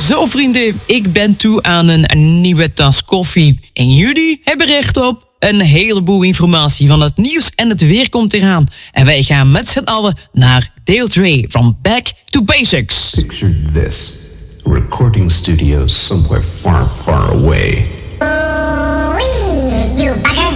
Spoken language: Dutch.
Zo vrienden, ik ben toe aan een nieuwe tas koffie. En jullie hebben recht op een heleboel informatie van het nieuws en het weer komt eraan. En wij gaan met z'n allen naar Dale Dre van Back to Basics. Picture this. A recording studio somewhere far, far away. You bugger!